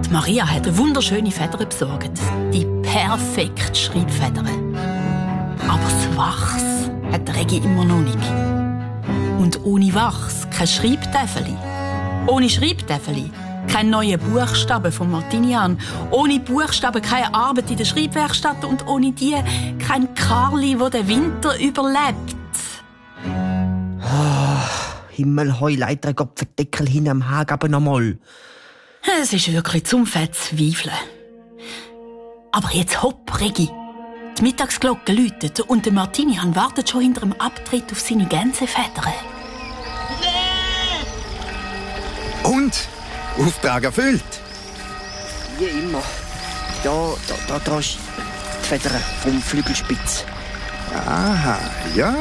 Und Maria hat eine wunderschöne Feder besorgt. Die perfekte Schreibfeder. Aber das Wachs hat der Regi immer noch nicht. Und ohne Wachs kein Schreibtäfeli. Ohne Schreibtäfeli kein neue Buchstaben von Martinian. Ohne Buchstaben keine Arbeit in der Schreibwerkstatt. Und ohne die kein Karli, der den Winter überlebt. Himmelheuleiter, Gott verdeckel hin am Hag, aber nochmal. Es ist wirklich zum Verzweifeln. Aber jetzt hopp, Regi. Die Mittagsglocke läutet und der Martinian wartet schon hinter dem Abtritt auf seine Gänsefedern. Und? Auftrag erfüllt? Wie immer. Da ist die Feder vom Flügelspitz. Aha, ja.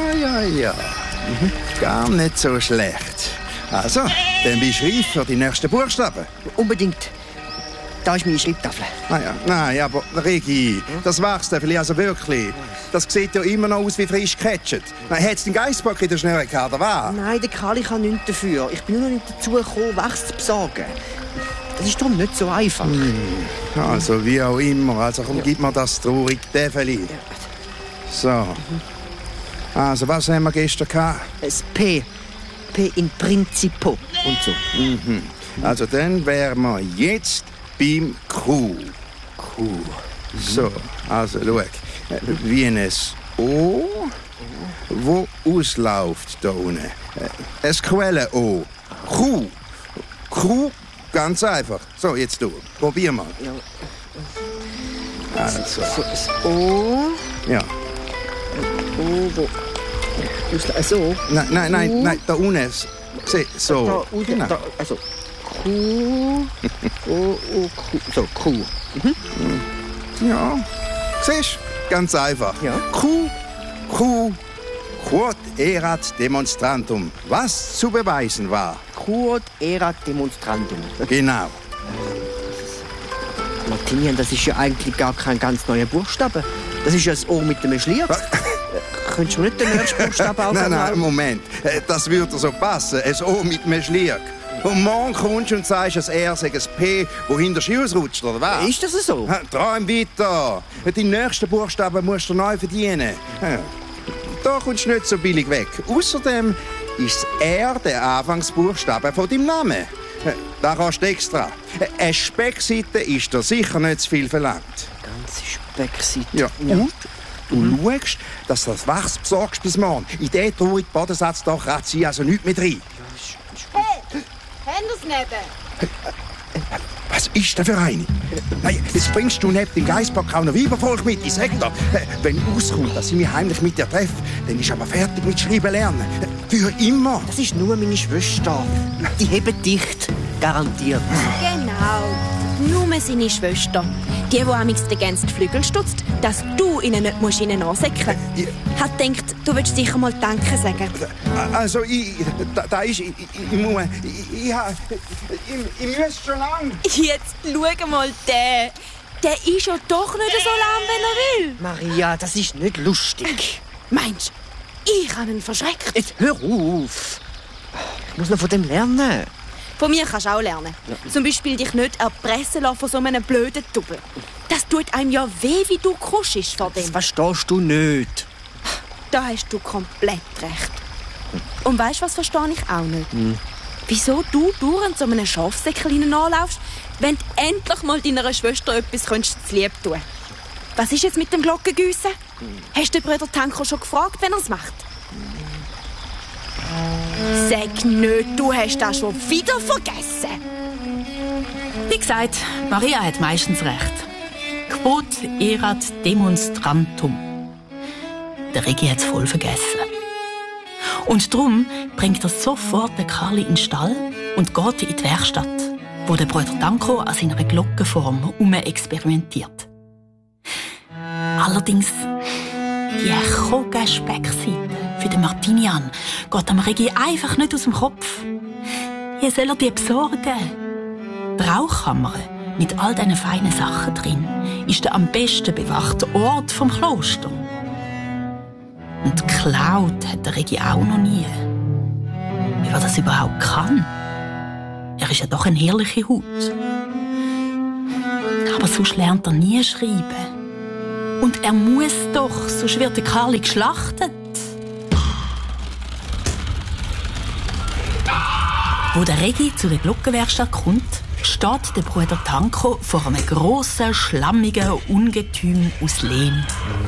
Gar nicht so schlecht. Also, dann bist du reif für die nächsten Buchstaben. Unbedingt. Da ist meine Schreibtafel. Nein, aber Regi, das Wachstäfeli also wirklich. Das sieht ja immer noch aus wie frisch gecatcht. Hat es den Geissbock in der Schnurre gehabt, oder was? Nein, der Karli kann nichts dafür. Ich bin nur noch nicht dazu gekommen, Wachs zu besorgen. Das ist darum nicht so einfach. Also, wie auch immer. Also, komm, gib mir das traurige Täfeli. So. Also, was haben wir gestern gehabt? Das P. P in Principo und so. Also, dann wären wir jetzt beim Q. So, also, schau. Wie ein O, wo ausläuft da unten. Ein Quellen-O. Q, ganz einfach. So, jetzt du. Probier mal. Also. So, das O. Ja. O, wo... So? Nein, da unten. So. Da, genau. Da, also Q, O, Q. So, Q. Ja. Siehst du? Ganz einfach. Ja. Q. Quod erat demonstrantum. Was zu beweisen war. Quod erat demonstrandum. Genau. Martinian, das ist ja eigentlich gar kein ganz neuer Buchstabe. Das ist ja das O mit dem Schlier. Könntest du nicht den nächsten Buchstaben auch Nein, Moment. Das würde so passen. Ein O mit einem Schlier. Und morgen kommst du und sagst, ein R sei ein P, wo hinter Ski ausrutscht, oder was? Ist das so? Träum weiter. Die nächsten Buchstaben musst du neu verdienen. Da kommst du nicht so billig weg. Außerdem ist das R der Anfangsbuchstabe von deinem Namen. Da kannst du extra. Eine Speckseite ist dir sicher nicht zu viel verlangt. Ganze Speckseite. Ja. Und du schaust, dass du das Wachs besorgst bis morgen. In diesen traurigen Bodensatz da kratzt sie also nichts mehr rein. Hey, haben wir's neben? Was ist denn für eine? Nein, jetzt bringst du neben dem Geissbock auch noch Weibervolk mit. Ich sag dir, wenn rauskommt, dass sie mich heimlich mit dir treffen, dann ist aber fertig mit Schreiben lernen. Für immer. Das ist nur meine Schwester. Die heben dicht. Garantiert. Genau. Nur seine Schwester. Die amigs den Gänse die Flügel stutzt, dass du ihnen nicht musst ihnen ansäckeln musst. Hat gedacht, du willst sicher mal Danke sagen. Also, ich muss schon lang. Jetzt schau mal den. Der ist ja doch nicht so lahm, wenn er will. Maria, das ist nicht lustig. Meinst du, ich habe ihn verschreckt? Jetzt hör auf. Ich muss noch von dem lernen. Von mir kannst du auch lernen. Ja. Zum Beispiel dich nicht erpressen lassen von so einem blöden Double. Das tut einem ja weh, wie du kuschst vor dem. Das verstehst du nicht. Da hast du komplett recht. Und weißt du, was verstehe ich auch nicht? Wieso du dauernd so einem Schafsäckchen anlaufst, wenn du endlich mal deiner Schwester etwas zu lieb tun kannst? Was ist jetzt mit dem Glockengüssen? Hast du den Bruder Tanko schon gefragt, wenn er es macht? Sag nicht, du hast das schon wieder vergessen. Wie gesagt, Maria hat meistens recht. Quod erat demonstrantum. Der Regi hat es voll vergessen. Und darum bringt er sofort den Karli in den Stall und geht in die Werkstatt, wo der Bruder Danko an seiner Glockenform experimentiert. Allerdings, die Koga-Speckseite für den Martinian geht am Regi einfach nicht aus dem Kopf. Wie soll er die besorgen? Die Rauchkammer mit all diesen feinen Sachen drin ist der am besten bewachte Ort vom Kloster. Und geklaut hat der Regi auch noch nie. Wie er das überhaupt kann? Er ist ja doch eine herrliche Haut. Aber sonst lernt er nie schreiben. Und er muss doch, sonst wird der Karli geschlachtet. Wo der Regi zu der Glockenwerkstatt kommt, steht der Bruder Tanko vor einem grossen, schlammigen Ungetüm aus Lehm.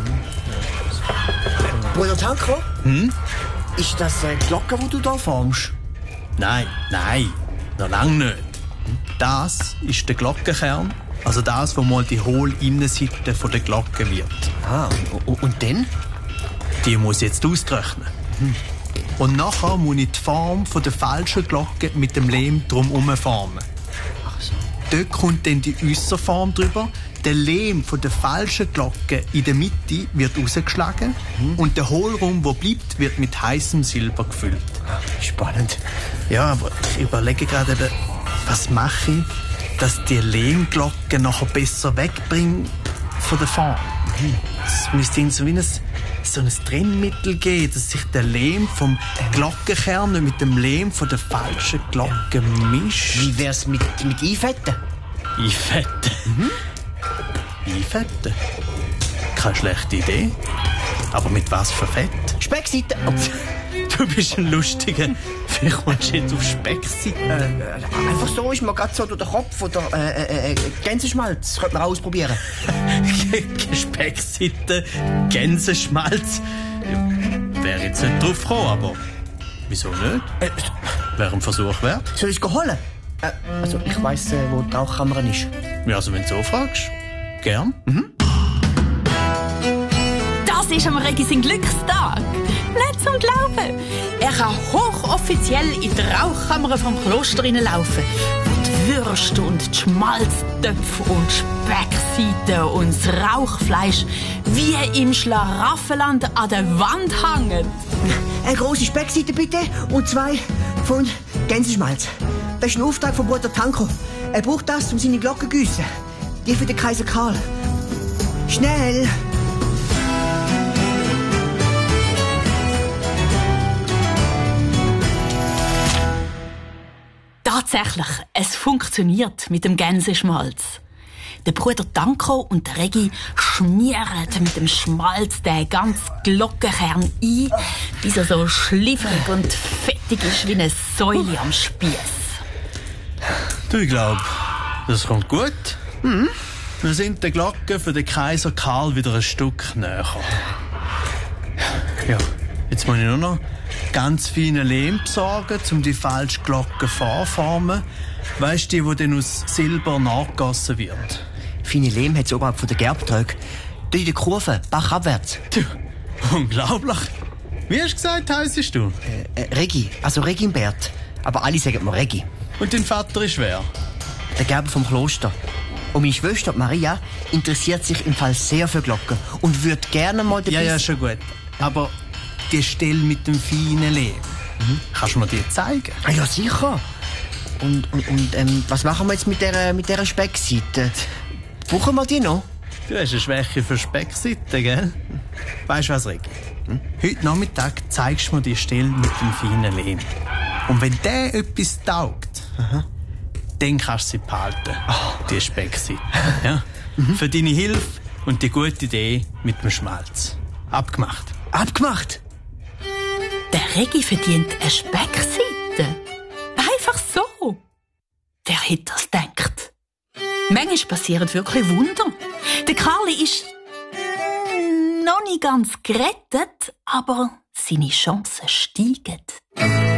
Bruder Tanko? Ist das eine Glocke, die du hier formst? Nein, noch lange nicht. Das ist der Glockenkern, also das, wo mal die hohle Innenseite von der Glocke wird. Ah, und dann? Die muss ich jetzt austrocknen. Und nachher muss ich die Form von der falschen Glocke mit dem Lehm drumherum formen. Dort kommt dann die Äusserform drüber. Der Lehm von der falschen Glocke in der Mitte wird rausgeschlagen und der Hohlraum, der bleibt, wird mit heißem Silber gefüllt. Spannend. Ja, aber ich überlege gerade, was mache ich, dass die Lehmglocke nachher besser wegbringe von der Form. Es müsste so wie ein Trennmittel geben, dass sich der Lehm vom Glockenkern mit dem Lehm von der falschen Glocke mischt. Wie wär's mit Einfetten? Einfetten? Einfetten? Keine schlechte Idee. Aber mit was für Fett? Speckseite. Du bist ein Lustiger. Wie kommst du jetzt auf Speckseite? Einfach so ist mir gerade so durch den Kopf. Oder Gänseschmalz. Könnte man auch ausprobieren. Speckseite, Gänseschmalz. Ja, wäre jetzt nicht drauf gekommen, aber wieso nicht? Wäre ein Versuch wert. Soll ich es holen? Also ich weiss, wo die Rauchkammer ist. Ja, also wenn du so fragst. Gern. Das ist am Regi sein Glückstag. Nicht zum Glauben. Er kann hochoffiziell in die Rauchkammer vom Kloster hineinlaufen, wo die Würste und die Schmalztöpfe und Speckseiten und das Rauchfleisch wie im Schlaraffenland an der Wand hängen. Eine grosse Speckseite bitte und 2 Pfund Gänseschmalz. Das ist ein Auftrag von Bruder Tanko. Er braucht das, um seine Glocke zu gießen. Die für den Kaiser Karl. Schnell! Tatsächlich, es funktioniert mit dem Gänseschmalz. Der Bruder Tanko und der Regi schmieren mit dem Schmalz den ganzen Glockenkern ein, bis er so schliffrig und fettig ist wie eine Säule am Spieß. Du, ich glaube, das kommt gut. Wir sind der Glocke für den Kaiser Karl wieder ein Stück näher. Ja, jetzt muss ich nur noch ganz feinen Lehm besorgen, um die falsche Glocke vorformen. Weisst du, die dann aus Silber nachgegossen wird? Feine Lehm hat es oberhalb von der Gerbtröge. Da in der Kurve, bachabwärts. Unglaublich. Wie hast du gesagt, heissest du? Regi, also Regimbert. Aber alle sagen mir Regi. Und dein Vater ist wer? Der Gerber vom Kloster. Und meine Schwester Maria interessiert sich im Fall sehr für Glocken und würde gerne mal den Ja, schon gut. Aber die Stelle mit dem feinen Lehm, kannst du mir die zeigen? Ah, ja, sicher. Und was machen wir jetzt mit dieser Speckseite? Brauchen wir die noch? Du hast eine Schwäche für Speckseiten, gell? Weisst du was, Regi? Heute Nachmittag zeigst du mir die Stelle mit dem feinen Lehm. Und wenn der etwas taugt, dann kannst du sie behalten, die Speckseite. Ja? Für deine Hilfe und die gute Idee mit dem Schmalz. Abgemacht. Abgemacht? Der Regi verdient eine Speckseite. Einfach so. Wer hätte das gedacht? Manchmal passieren wirklich Wunder. Der Karli ist noch nicht ganz gerettet, aber seine Chancen steigen.